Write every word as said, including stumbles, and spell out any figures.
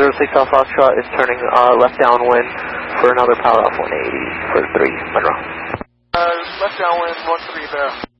zero six Alpha Foxtrot is turning uh, left downwind for another power off one eighty for three, Monroe. Uh, left downwind, one three there.